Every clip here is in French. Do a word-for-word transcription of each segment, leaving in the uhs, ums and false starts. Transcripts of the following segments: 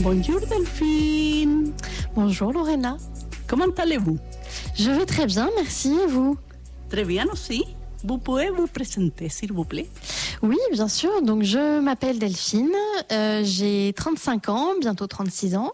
Bonjour Delphine. Bonjour Lorena. Comment allez-vous? Je vais très bien, merci. Et vous? Très bien aussi. Vous pouvez vous présenter, s'il vous plaît? Oui, bien sûr. Donc, je m'appelle Delphine. Euh, j'ai trente-cinq ans, bientôt trente-six ans.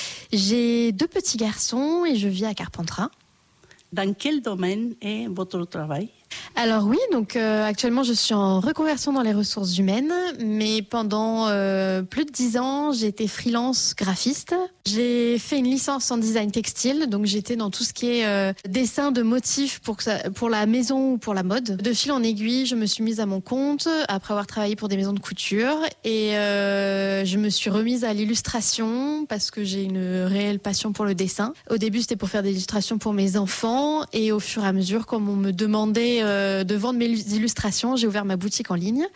J'ai deux petits garçons et je vis à Carpentras. Dans quel domaine est votre travail? Alors oui, donc euh, actuellement je suis en reconversion dans les ressources humaines, mais pendant euh, plus de dix ans, j'ai été freelance graphiste. J'ai fait une licence en design textile, donc j'étais dans tout ce qui est euh, dessin de motifs pour, que ça, pour la maison ou pour la mode. De fil en aiguille, je me suis mise à mon compte après avoir travaillé pour des maisons de couture et euh, je me suis remise à l'illustration parce que j'ai une réelle passion pour le dessin. Au début, c'était pour faire des illustrations pour mes enfants et au fur et à mesure, comme on me demandait euh, de vendre mes illustrations, j'ai ouvert ma boutique en ligne.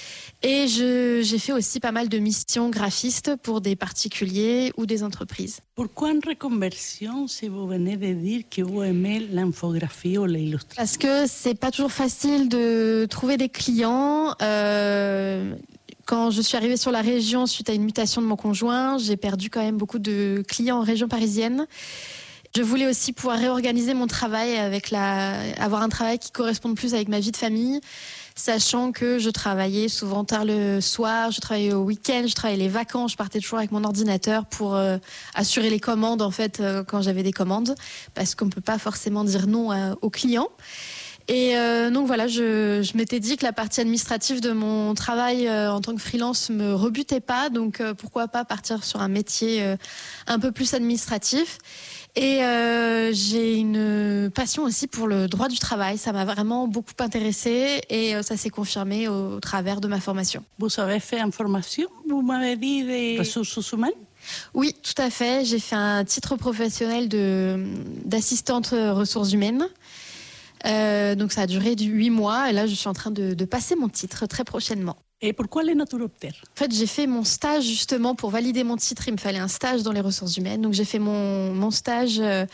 Et je, j'ai fait aussi pas mal de missions graphistes pour des particuliers ou des entreprises. Pourquoi une reconversion si vous venez de dire que vous aimez l'infographie ou l'illustration? Parce que c'est pas toujours facile de trouver des clients. Euh, quand je suis arrivée sur la région suite à une mutation de mon conjoint, j'ai perdu quand même beaucoup de clients en région parisienne. Je voulais aussi pouvoir réorganiser mon travail, avec la, avoir un travail qui corresponde plus avec ma vie de famille, sachant que je travaillais souvent tard le soir, je travaillais au week-end, je travaillais les vacances, je partais toujours avec mon ordinateur pour euh, assurer les commandes en fait euh, quand j'avais des commandes, parce qu'on ne peut pas forcément dire non à, aux clients. Et euh, donc voilà, je, je m'étais dit que la partie administrative de mon travail euh, en tant que freelance me rebutait pas, donc euh, pourquoi pas partir sur un métier euh, un peu plus administratif. Et euh, j'ai une passion aussi pour le droit du travail. Ça m'a vraiment beaucoup intéressée et euh, ça s'est confirmé au, au travers de ma formation. Vous avez fait une formation, vous m'avez dit, des ressources humaines? Oui, tout à fait. J'ai fait un titre professionnel de, d'assistante ressources humaines. Euh, donc ça a duré huit mois et là je suis en train de, de passer mon titre très prochainement. Et pourquoi les naturoptères? En fait, j'ai fait mon stage justement pour valider mon titre. Il me fallait un stage dans les ressources humaines. Donc, j'ai fait mon, mon stage euh,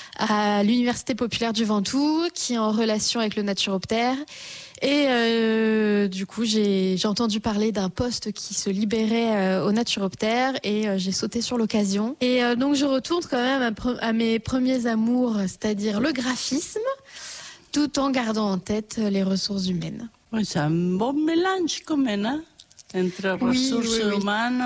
à l'Université populaire du Ventoux, qui est en relation avec le naturoptère. Et euh, du coup, j'ai, j'ai entendu parler d'un poste qui se libérait euh, au naturoptère et euh, j'ai sauté sur l'occasion. Et euh, donc, je retourne quand même à, pre- à mes premiers amours, c'est-à-dire le graphisme, tout en gardant en tête les ressources humaines. Oui, c'est un bon mélange quand même, hein, entre oui, ressources oui, oui. humaines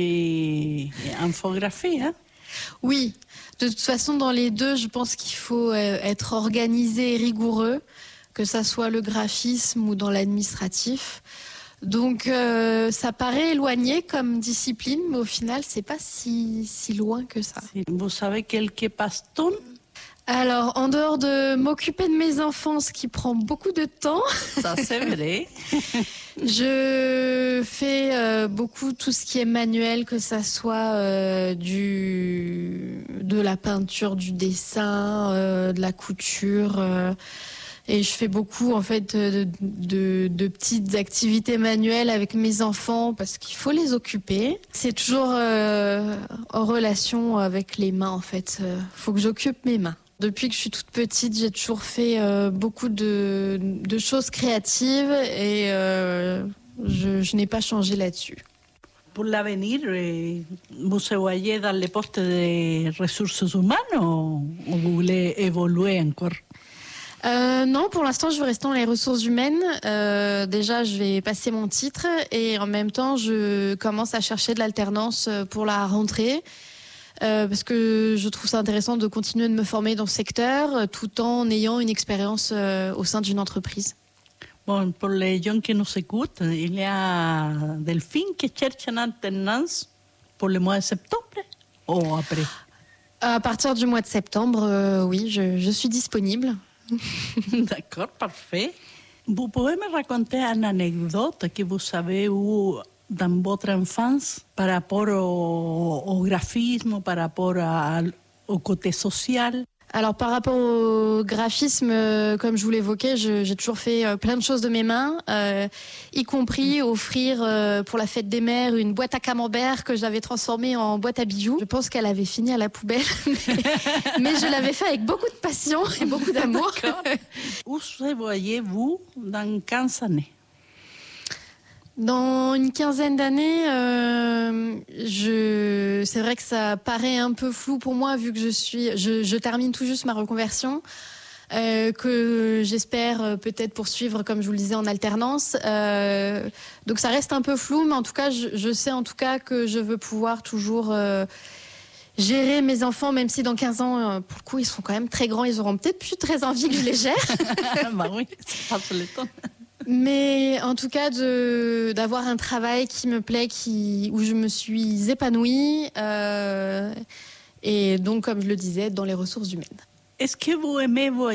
et, et infographie. Hein? Oui, de toute façon, dans les deux, je pense qu'il faut être organisé et rigoureux, que ça soit le graphisme ou dans l'administratif. Donc, euh, ça paraît éloigné comme discipline, mais au final, c'est pas si, si loin que ça. Vous savez quelques passe-temps? Alors, en dehors de m'occuper de mes enfants, ce qui prend beaucoup de temps, ça c'est vrai. Je fais euh, beaucoup tout ce qui est manuel, que ça soit euh, du de la peinture, du dessin, euh, de la couture, euh, et je fais beaucoup en fait de, de, de petites activités manuelles avec mes enfants parce qu'il faut les occuper. C'est toujours euh, en relation avec les mains en fait. Euh, faut que j'occupe mes mains. Depuis que je suis toute petite, j'ai toujours fait euh, beaucoup de, de choses créatives et euh, je, je n'ai pas changé là-dessus. Pour l'avenir, vous se voyez dans les postes des ressources humaines ou, ou vous voulez évoluer encore? Euh, non, pour l'instant, je veux rester dans les ressources humaines. Euh, déjà, je vais passer mon titre et en même temps, je commence à chercher de l'alternance pour la rentrée. Euh, parce que je trouve ça intéressant de continuer de me former dans ce secteur euh, tout en ayant une expérience euh, au sein d'une entreprise. Bon, pour les gens qui nous écoutent, il y a Delphine qui cherche une alternance pour le mois de septembre ou après? À partir du mois de septembre, euh, oui, je, je suis disponible. D'accord, parfait. Vous pouvez me raconter une anecdote que vous avez eue dans votre enfance par rapport au, au graphisme, par rapport à, au côté social? Alors par rapport au graphisme, euh, comme je vous l'évoquais, je, j'ai toujours fait euh, plein de choses de mes mains, euh, y compris offrir euh, pour la fête des mères une boîte à camembert que j'avais transformée en boîte à bijoux. Je pense qu'elle avait fini à la poubelle, mais, mais je l'avais fait avec beaucoup de passion et beaucoup d'amour. Où se voyez-vous dans quinze années? Dans une quinzaine d'années, euh, je c'est vrai que ça paraît un peu flou pour moi vu que je suis, je, je termine tout juste ma reconversion. Euh, que j'espère euh, peut-être poursuivre, comme je vous le disais, en alternance. Euh, donc ça reste un peu flou, mais en tout cas, je, je sais en tout cas que je veux pouvoir toujours euh, gérer mes enfants, même si dans quinze ans, euh, pour le coup, ils seront quand même très grands, ils auront peut-être plus très envie que je les gère. Bah oui, c'est pas sur le temps. Mais en tout cas, de, d'avoir un travail qui me plaît, qui, où je me suis épanouie, euh, et donc, comme je le disais, dans les ressources humaines. Est-ce que vous aimez voyager?